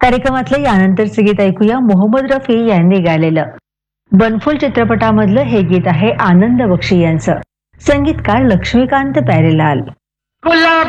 कार्यक्रमातलं यानंतरचे गीत ऐकूया मोहम्मद रफी यांनी गायलेलं. बनफूल चित्रपटामधलं हे गीत आहे आनंद बक्षी यांचं. संगीतकार लक्ष्मीकांत प्यारेलाल.